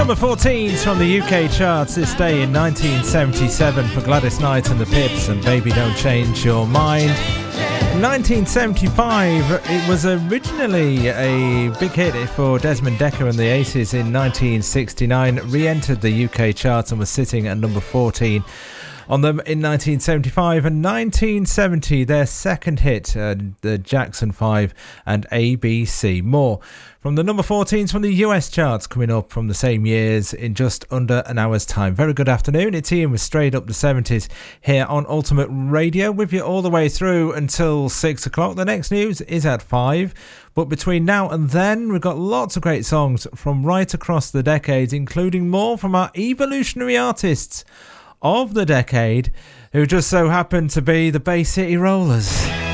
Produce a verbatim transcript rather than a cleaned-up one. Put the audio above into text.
Number fourteens from the U K charts this day in nineteen seventy-seven for Gladys Knight and the Pips and Baby Don't Change Your Mind. In nineteen seventy-five, it was originally a big hit for Desmond Dekker and the Aces. In nineteen sixty-nine, re-entered the U K charts and was sitting at number fourteen on them in nineteen seventy-five. And nineteen seventy, their second hit, uh, the Jackson five and A B C. More from the number fourteens from the U S charts coming up from the same years in just under an hour's time. Very good afternoon, it's Ian with Straight Up the seventies here on Ultimate Radio, with you all the way through until six o'clock. The next news is at five, but between now and then we've got lots of great songs from right across the decades, including more from our evolutionary artists of the decade, who just so happen to be the Bay City Rollers.